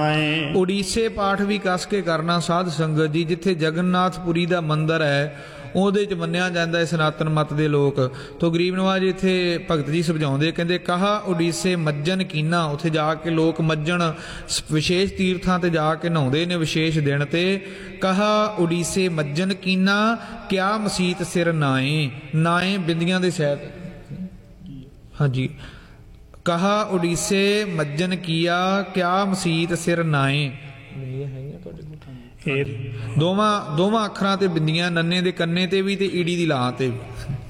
उड़ीसे पाठ भी कस के करना साध संगत जी। जिथे जगन्नाथपुरी का मंदिर है ਉਹਦੇ ਚ ਮੰਨਿਆ ਜਾਂਦਾ ਹੈ ਸਨਾਤਨ ਮਤ ਦੇ ਲੋਕ। ਤੋ ਗਰੀਬ ਨਵਾਜ ਇੱਥੇ ਭਗਤ ਜੀ ਸਮਝਾਉਂਦੇ, ਕਹਿੰਦੇ ਕਹਾ ਉਡੀਸੇ ਮੱਜਨ ਕੀਨਾ। ਉੱਥੇ ਜਾ ਕੇ ਲੋਕ ਮੱਜਣ ਵਿਸ਼ੇਸ਼ ਤੀਰਥਾਂ ਤੇ ਜਾ ਕੇ ਨਹਾਉਂਦੇ ਨੇ ਵਿਸ਼ੇਸ਼ ਦਿਨ ਤੇ। ਕਹਾ ਉਡੀਸੇ ਮੱਜਨ ਕੀਨਾ ਕਿਆ ਮਸੀਤ ਸਿਰ ਨਾਏ। ਨਾਏ ਬਿੰਦੀਆਂ ਦੇ ਸਹਿਤ, ਹਾਂਜੀ। ਕਹਾ ਉਡੀਸੇ ਮੱਜਨ ਕੀਆ ਕਿਆ ਮਸੀਤ ਸਿਰ ਨਾਏ। ਦੋਵਾਂ ਅੱਖਰਾਂ ਤੇ ਬਿੰਦੀਆਂ, ਨੰਨੇ ਦੇ ਕੰਨੇ ਤੇ ਵੀ ਤੇ ਈੜੀ ਦੀ ਲਾਹ ਤੇ ਵੀ।